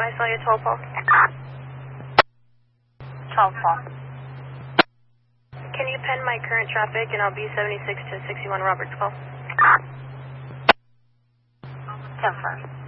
I saw you 12 Paul. 12 Paul. Can you pen my current traffic and I'll be 76 to 61 Roberts call? 10-4.